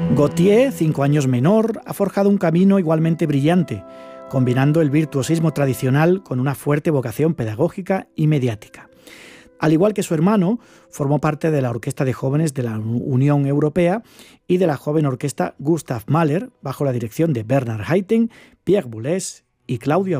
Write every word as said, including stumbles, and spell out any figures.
Gautier, cinco años menor, ha forjado un camino igualmente brillante, combinando el virtuosismo tradicional con una fuerte vocación pedagógica y mediática. Al igual que su hermano, formó parte de la Orquesta de Jóvenes de la Unión Europea y de la joven orquesta Gustav Mahler, bajo la dirección de Bernhard Haitink, Pierre Boulez y Claudio